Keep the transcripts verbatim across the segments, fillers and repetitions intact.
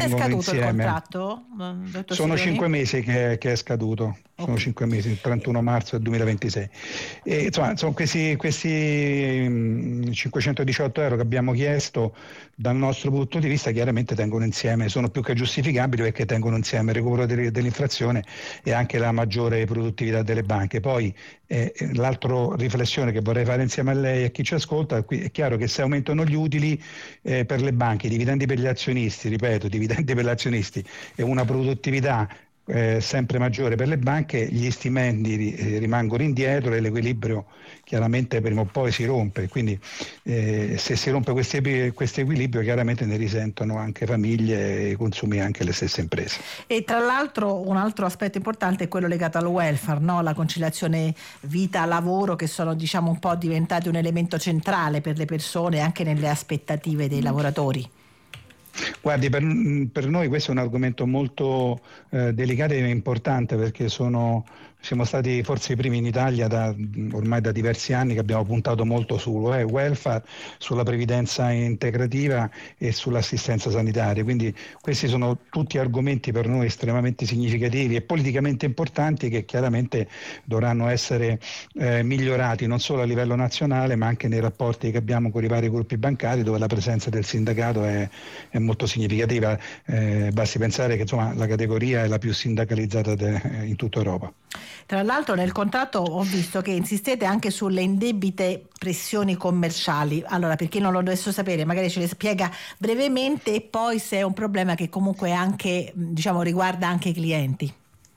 è scaduto insieme. il contratto? Dottor Sono Silioni? cinque mesi che, che è scaduto, sono Ok. cinque mesi, il trentuno marzo del duemilaventisei. E, insomma, sono questi, questi mh, cinquecentodiciotto euro che abbiamo chiesto, dal nostro punto di vista chiaramente tengono insieme, sono più che giustificabili perché tengono insieme il recupero de- dell'inflazione e anche la maggiore produttività delle banche. Poi eh, l'altra riflessione che vorrei fare insieme a lei e a chi ci ascolta, qui è chiaro che se aumentano gli utili eh, per le banche, i dividendi per gli azionisti, ripeto, dividendi per gli azionisti e una produttività eh, sempre maggiore per le banche, gli stipendi eh, rimangono indietro e l'equilibrio chiaramente prima o poi si rompe, quindi eh, se si rompe questo equilibrio chiaramente ne risentono anche famiglie, i consumi e anche le stesse imprese. E tra l'altro un altro aspetto importante è quello legato al welfare, no? La conciliazione vita-lavoro, che sono diciamo un po' diventati un elemento centrale per le persone anche nelle aspettative dei lavoratori. Guardi, per, per noi questo è un argomento molto eh, delicato e importante perché sono, siamo stati forse i primi in Italia da, ormai da diversi anni che abbiamo puntato molto sul welfare, sulla previdenza integrativa e sull'assistenza sanitaria, quindi questi sono tutti argomenti per noi estremamente significativi e politicamente importanti che chiaramente dovranno essere eh, migliorati non solo a livello nazionale ma anche nei rapporti che abbiamo con i vari gruppi bancari dove la presenza del sindacato è, è molto significativa, eh, basti pensare che insomma la categoria è la più sindacalizzata de, in tutta Europa. Tra l'altro nel contratto ho visto che insistete anche sulle indebite pressioni commerciali. Allora, per chi non lo dovesse sapere, magari ce le spiega brevemente e poi se è un problema che comunque anche, diciamo, riguarda anche i clienti.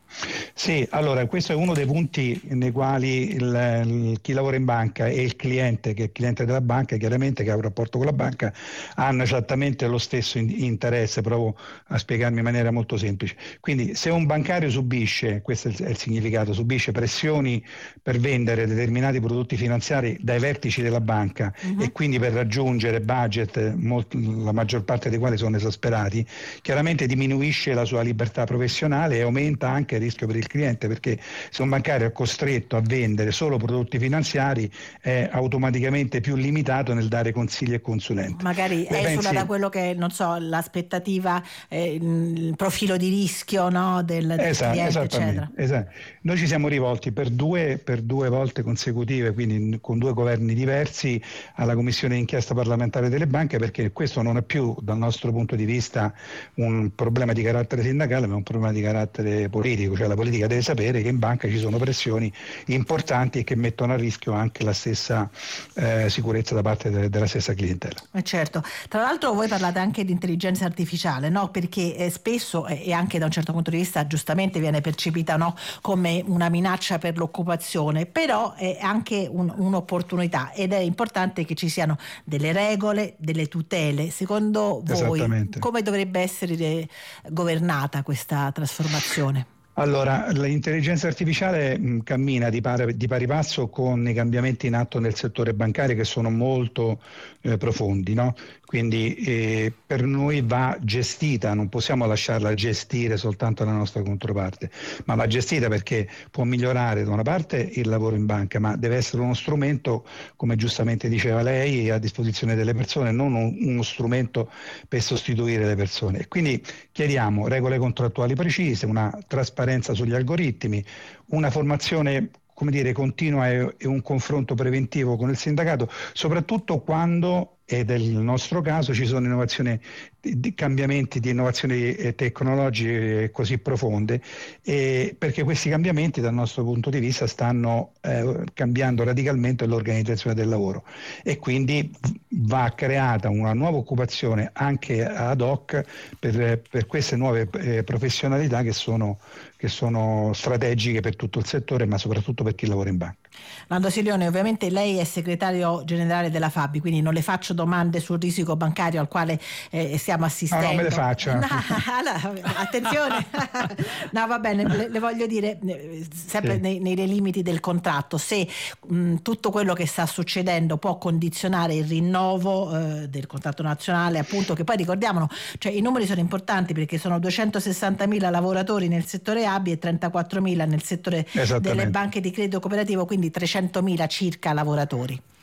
Sì, allora questo è uno dei punti nei quali il, il, chi lavora in banca e il cliente, che è il cliente della banca, chiaramente che ha un rapporto con la banca, hanno esattamente lo stesso in, interesse, provo a spiegarmi in maniera molto semplice. Quindi se un bancario subisce, questo è il, è il significato, subisce pressioni per vendere determinati prodotti finanziari dai vertici della banca uh-huh. e quindi per raggiungere budget, molto, la maggior parte dei quali sono esasperati, chiaramente diminuisce la sua libertà professionale e aumenta anche il rischio per il cliente, perché se un bancario è costretto a vendere solo prodotti finanziari è automaticamente più limitato nel dare consigli e consulenze. Magari Beh, esula pensi... da quello che, non so, l'aspettativa, eh, il profilo di rischio, no, del, del esatto, cliente, eccetera. Esatto. Noi ci siamo rivolti per due, per due volte consecutive, quindi con due governi diversi, alla Commissione d'inchiesta parlamentare delle banche, perché questo non è più, dal nostro punto di vista, un problema di carattere sindacale, ma un problema di carattere politico. Cioè la politica deve sapere che in banca ci sono pressioni importanti e che mettono a rischio anche la stessa eh, sicurezza da parte de- della stessa clientela. Eh certo. Tra l'altro voi parlate anche di intelligenza artificiale, no? Perché eh, spesso eh, e anche da un certo punto di vista giustamente viene percepita, no, come una minaccia per l'occupazione, però è anche un, un'opportunità ed è importante che ci siano delle regole, delle tutele. Secondo voi come dovrebbe essere governata questa trasformazione? Allora, l'intelligenza artificiale mh, cammina di pari, di pari passo con i cambiamenti in atto nel settore bancario che sono molto eh, profondi, no? Quindi eh, per noi va gestita, non possiamo lasciarla gestire soltanto la nostra controparte, ma va gestita perché può migliorare da una parte il lavoro in banca, ma deve essere uno strumento, come giustamente diceva lei, a disposizione delle persone, non un, uno strumento per sostituire le persone. E quindi chiediamo regole contrattuali precise, una trasparenza sugli algoritmi, una formazione come dire, continua e, e un confronto preventivo con il sindacato, soprattutto quando, ed è il nostro caso, ci sono innovazioni, di cambiamenti di innovazioni tecnologiche così profonde, e perché questi cambiamenti dal nostro punto di vista stanno eh, cambiando radicalmente l'organizzazione del lavoro e quindi va creata una nuova occupazione anche ad hoc per, per queste nuove eh, professionalità che sono, che sono strategiche per tutto il settore, ma soprattutto per chi lavora in banca. Lando Silioni, ovviamente lei è segretario generale della Fabi, quindi non le faccio domande sul risico bancario al quale eh, stiamo assistendo. No, non me le faccia. No, allora, attenzione. No, va bene, le, le voglio dire, sempre sì. nei, nei limiti del contratto, se mh, tutto quello che sta succedendo può condizionare il rinnovo eh, del contratto nazionale, appunto, che poi ricordiamolo, cioè i numeri sono importanti perché sono duecentosessantamila lavoratori nel settore A B I e trentaquattromila nel settore delle banche di credito cooperativo, quindi trecentomila circa lavoratori.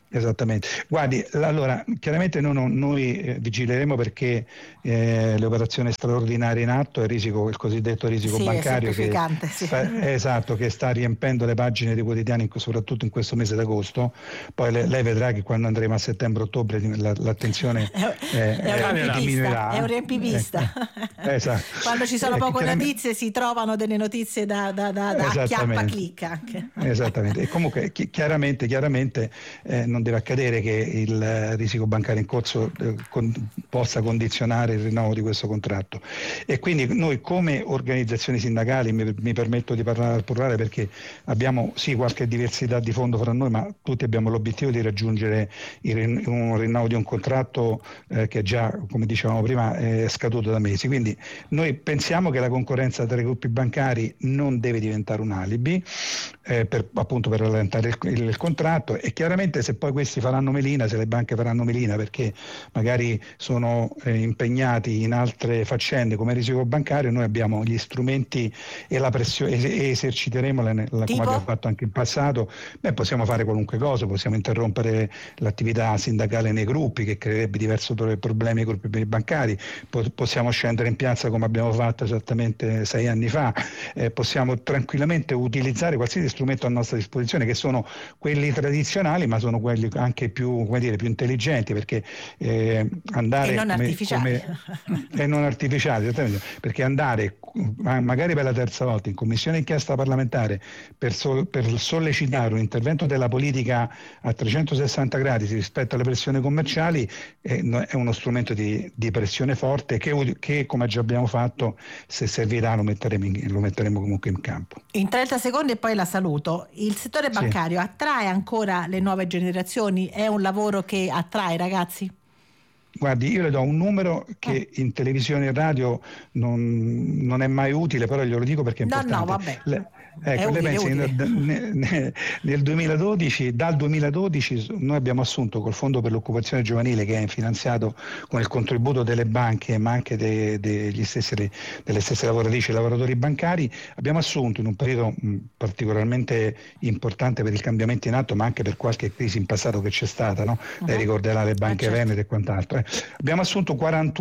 Esattamente. Guardi, allora, chiaramente noi, noi eh, vigileremo perché eh, le operazioni straordinarie in atto, il rischio, il cosiddetto risico sì, bancario che sì. sta, esatto, che sta riempendo le pagine dei quotidiani, soprattutto in questo mese d'agosto. Poi le, lei vedrà che quando andremo a settembre-ottobre la, l'attenzione è, è, è, eh, diminuirà. È un riempivista. Eh, esatto. Quando ci sono eh, poche notizie si trovano delle notizie da, da, da, da acchiappa clicca anche. Esattamente. E comunque chi, chiaramente, chiaramente eh, non deve accadere che il risico bancario in corso eh, con, possa condizionare il rinnovo di questo contratto. E quindi noi come organizzazioni sindacali, mi, mi permetto di parlare al plurale perché abbiamo sì qualche diversità di fondo fra noi, ma tutti abbiamo l'obiettivo di raggiungere il, un rinnovo di un contratto eh, che già, come dicevamo prima, è scaduto da mesi. Quindi noi pensiamo che la concorrenza tra i gruppi bancari non deve diventare un alibi eh, per, appunto per rallentare il, il contratto, e chiaramente se poi questi faranno melina, se le banche faranno melina perché magari sono eh, impegnati in altre faccende come il risico bancario, noi abbiamo gli strumenti e la pressione e eserciteremo la, la, come abbiamo fatto anche in passato. Beh, possiamo fare qualunque cosa, possiamo interrompere l'attività sindacale nei gruppi che creerebbe diversi problemi ai gruppi bancari, possiamo scendere in piazza come abbiamo fatto esattamente sei anni fa, eh, possiamo tranquillamente utilizzare qualsiasi strumento a nostra disposizione, che sono quelli tradizionali ma sono quelli anche più, come dire, più intelligenti, perché eh, andare e non come, artificiali come, e non artificiali, esattamente, perché andare magari per la terza volta in commissione inchiesta parlamentare per, sol, per sollecitare un intervento della politica a trecentosessanta gradi rispetto alle pressioni commerciali eh, è uno strumento di, di pressione forte che, che come già abbiamo fatto, se servirà lo metteremo, in, lo metteremo comunque in campo. In trenta secondi e poi la saluto. Il settore bancario sì. attrae ancora le nuove generazioni? È un lavoro che attrae ragazzi? Guardi, io le do un numero che oh. in televisione e radio non, non è mai utile, però glielo dico perché è importante. No, no, vabbè. Le, ecco, lei pensi nel, nel, nel duemiladodici, dal duemiladodici noi abbiamo assunto col Fondo per l'Occupazione Giovanile, che è finanziato con il contributo delle banche ma anche de, de, degli stessi, delle stesse lavoratrici e lavoratori bancari, abbiamo assunto in un periodo mh, particolarmente importante per il cambiamento in atto, ma anche per qualche crisi in passato che c'è stata, no? Uh-huh. Lei ricorderà le banche eh, certo. Venete e quant'altro. Eh. Abbiamo assunto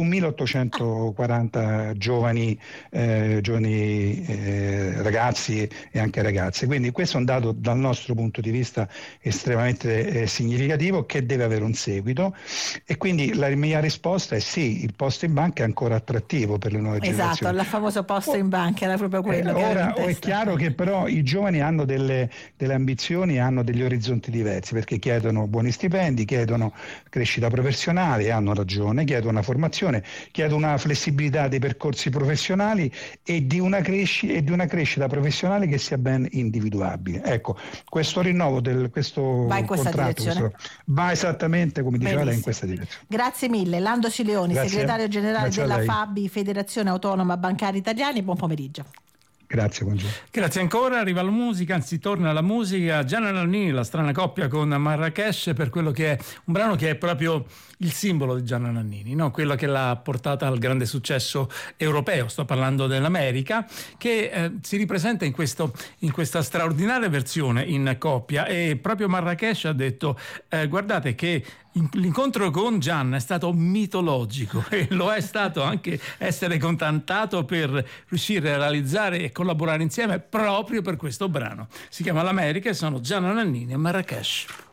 quarantunomilaottocentoquaranta giovani, eh, giovani eh, ragazzi e anche ragazze, quindi questo è un dato dal nostro punto di vista estremamente eh, significativo, che deve avere un seguito, e quindi la mia risposta è sì, il posto in banca è ancora attrattivo per le nuove esatto, generazioni. Esatto, il famoso posto in banca era proprio quello. Eh, che ora è chiaro che però i giovani hanno delle, delle ambizioni, hanno degli orizzonti diversi, perché chiedono buoni stipendi, chiedono crescita professionale, hanno ragione, chiedono una formazione, chiedono una flessibilità dei percorsi professionali e di una, cresci- e di una crescita professionale che sia ben individuabile. Ecco, questo rinnovo del questo va in questa contratto direzione. Questo, va esattamente come diceva lei in questa direzione. Grazie mille. Lando Cileoni, Grazie. segretario generale Grazie della Fabi, Federazione Autonoma Bancari Italiani. Buon pomeriggio. Grazie, buongiorno. Grazie ancora, arriva la musica, anzi torna la musica. Gianna Nannini, la strana coppia con Marrakesh, per quello che è un brano che è proprio il simbolo di Gianna Nannini, no? Quello che l'ha portata al grande successo europeo, sto parlando dell'America, che eh, si ripresenta in, questo, in questa straordinaria versione in coppia, e proprio Marrakesh ha detto eh, guardate che l'incontro con Gianna è stato mitologico, e lo è stato anche essere contattato per riuscire a realizzare e collaborare insieme proprio per questo brano. Si chiama L'America e sono Gianna Nannini e Marrakesh.